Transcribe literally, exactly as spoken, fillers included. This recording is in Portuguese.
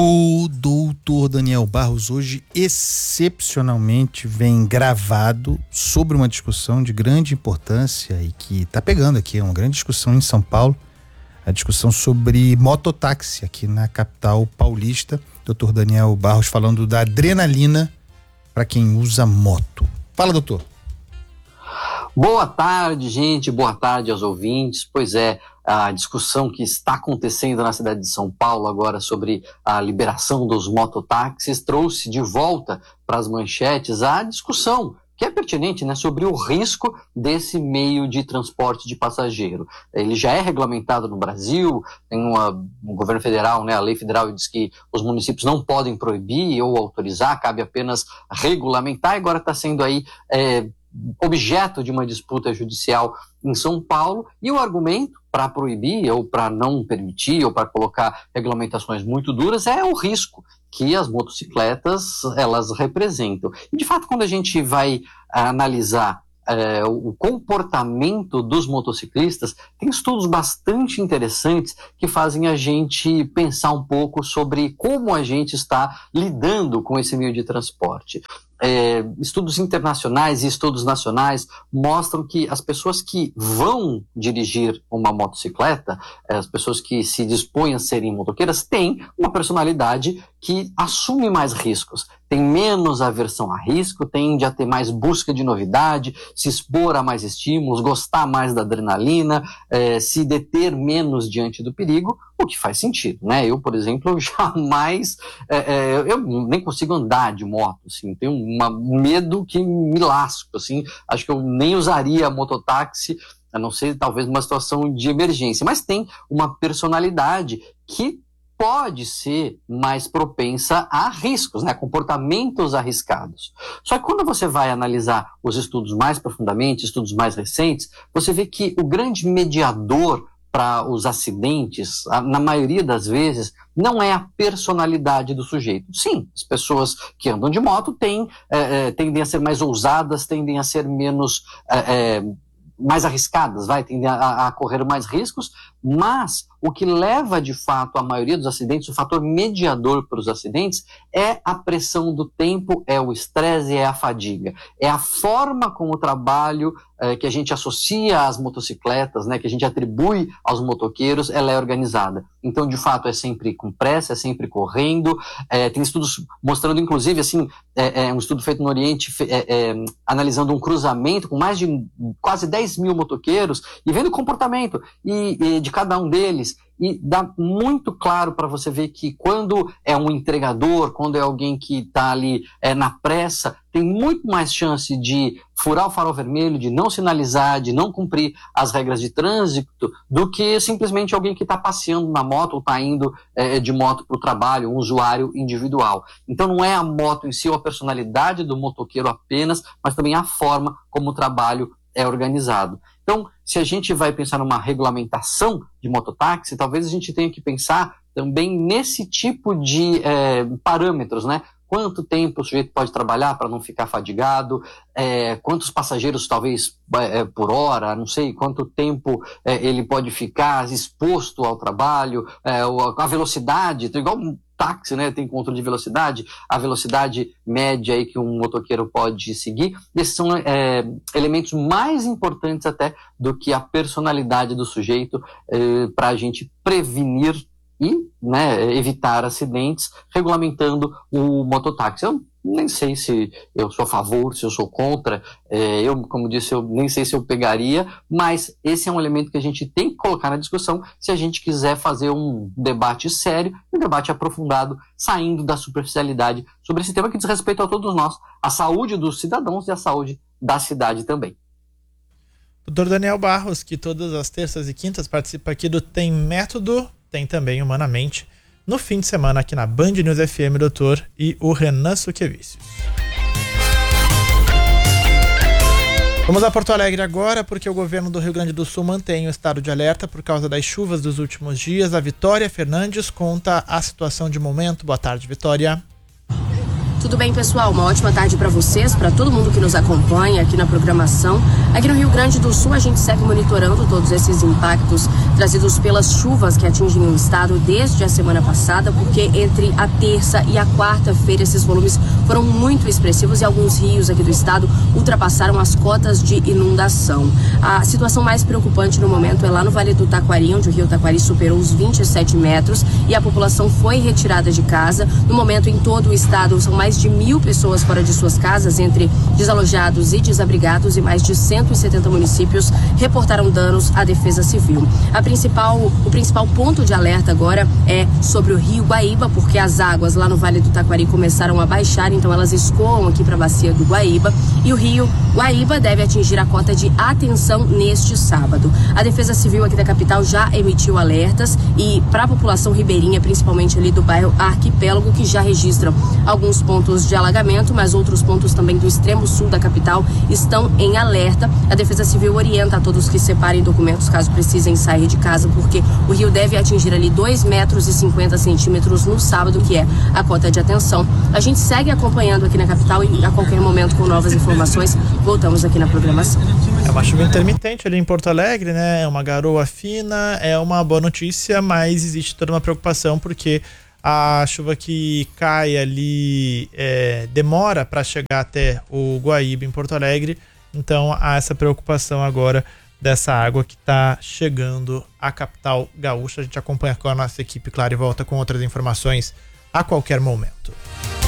O doutor Daniel Barros hoje excepcionalmente vem gravado sobre uma discussão de grande importância e que está pegando aqui, é uma grande discussão em São Paulo, a discussão sobre mototáxi aqui na capital paulista. doutor Daniel Barros falando da adrenalina para quem usa moto. Fala, doutor. Boa tarde, gente, boa tarde aos ouvintes. Pois é, a discussão que está acontecendo na cidade de São Paulo agora sobre a liberação dos mototáxis trouxe de volta para as manchetes a discussão que é pertinente, né, sobre o risco desse meio de transporte de passageiro. Ele já é regulamentado no Brasil, tem uma, o governo federal, né, a lei federal diz que os municípios não podem proibir ou autorizar, cabe apenas regulamentar, e agora está sendo aí é, objeto de uma disputa judicial em São Paulo, e o argumento para proibir ou para não permitir ou para colocar regulamentações muito duras é o risco que as motocicletas elas representam. E de fato, quando a gente vai analisar é, o comportamento dos motociclistas, tem estudos bastante interessantes que fazem a gente pensar um pouco sobre como a gente está lidando com esse meio de transporte. É, estudos internacionais e estudos nacionais mostram que as pessoas que vão dirigir uma motocicleta, as pessoas que se dispõem a serem motoqueiras, têm uma personalidade que assume mais riscos, tem menos aversão a risco, tende a ter mais busca de novidade, se expor a mais estímulos, gostar mais da adrenalina, é, se deter menos diante do perigo, o que faz sentido, né? Eu, por exemplo, eu jamais, é, é, eu nem consigo andar de moto, assim, tenho uma, um medo que me lasco, assim, acho que eu nem usaria mototáxi, a não ser talvez numa situação de emergência, mas tem uma personalidade que pode ser mais propensa a riscos, né? Comportamentos arriscados. Só que quando você vai analisar os estudos mais profundamente, estudos mais recentes, você vê que o grande mediador para os acidentes, na maioria das vezes, não é a personalidade do sujeito. Sim, as pessoas que andam de moto têm, é, é, tendem a ser mais ousadas, tendem a ser menos... É, é, mais arriscadas, vai, tendem a, a correr mais riscos, mas o que leva de fato a maioria dos acidentes, o fator mediador para os acidentes, é a pressão do tempo, é o estresse, é a fadiga, é a forma como o trabalho é, que a gente associa às motocicletas, né, que a gente atribui aos motoqueiros, ela é organizada. Então, de fato, é sempre com pressa, é sempre correndo, é, tem estudos mostrando, inclusive, assim, é, é um estudo feito no Oriente, é, é, analisando um cruzamento com mais de quase dez mil motoqueiros e vendo o comportamento e, e de cada um deles, e dá muito claro para você ver que quando é um entregador, quando é alguém que está ali é, na pressa, tem muito mais chance de furar o farol vermelho, de não sinalizar, de não cumprir as regras de trânsito, do que simplesmente alguém que está passeando na moto ou está indo é, de moto para o trabalho, um usuário individual. Então não é a moto em si ou a personalidade do motoqueiro apenas, mas também a forma como o trabalho é organizado. Então, se a gente vai pensar numa regulamentação de mototáxi, talvez a gente tenha que pensar também nesse tipo de é, parâmetros, né? Quanto tempo o sujeito pode trabalhar para não ficar fadigado, é, quantos passageiros talvez é, por hora, não sei quanto tempo é, ele pode ficar exposto ao trabalho, é, a velocidade, igual um táxi, né, tem controle de velocidade, a velocidade média aí que um motoqueiro pode seguir. Esses são é, elementos mais importantes até do que a personalidade do sujeito é, para a gente prevenir e, né, evitar acidentes, regulamentando o mototáxi. Eu nem sei se eu sou a favor, se eu sou contra, é, eu, como disse, eu nem sei se eu pegaria, mas esse é um elemento que a gente tem que colocar na discussão se a gente quiser fazer um debate sério, um debate aprofundado, saindo da superficialidade sobre esse tema que diz respeito a todos nós, a saúde dos cidadãos e a saúde da cidade também. doutor Daniel Barros, que todas as terças e quintas participa aqui do Tem Método, tem também Humanamente, no fim de semana aqui na Band News F M, doutor, e o Renan Suquevicius. Vamos a Porto Alegre agora, porque o governo do Rio Grande do Sul mantém o estado de alerta por causa das chuvas dos últimos dias. A Vitória Fernandes conta a situação de momento. Boa tarde, Vitória. Tudo bem, pessoal? Uma ótima tarde para vocês, para todo mundo que nos acompanha aqui na programação. Aqui no Rio Grande do Sul, a gente segue monitorando todos esses impactos trazidos pelas chuvas que atingem o estado desde a semana passada, porque entre a terça e a quarta-feira esses volumes foram muito expressivos e alguns rios aqui do estado ultrapassaram as cotas de inundação. A situação mais preocupante no momento é lá no Vale do Taquari, onde o rio Taquari superou os vinte e sete metros e a população foi retirada de casa. No momento, em todo o estado, são mais de mil pessoas fora de suas casas, entre desalojados e desabrigados, e mais de cento e setenta municípios reportaram danos à Defesa Civil. A principal, o principal ponto de alerta agora é sobre o rio Guaíba, porque as águas lá no Vale do Taquari começaram a baixar, então elas escoam aqui para a bacia do Guaíba, e o rio Guaíba deve atingir a cota de atenção neste sábado. A Defesa Civil aqui da capital já emitiu alertas e para a população ribeirinha, principalmente ali do bairro Arquipélago, que já registram alguns pontos de alagamento, mas outros pontos também do extremo sul da capital estão em alerta. A Defesa Civil orienta a todos que separem documentos caso precisem sair de casa, porque o rio deve atingir ali dois metros e cinquenta centímetros no sábado, que é a cota de atenção. A gente segue acompanhando aqui na capital e a qualquer momento, com novas informações, voltamos aqui na programação. É uma chuva intermitente ali em Porto Alegre, né? É uma garoa fina, é uma boa notícia, mas existe toda uma preocupação porque a chuva que cai ali é, demora para chegar até o Guaíba em Porto Alegre, então há essa preocupação agora dessa água que está chegando à capital gaúcha. A gente acompanha com a nossa equipe, claro, e volta com outras informações a qualquer momento.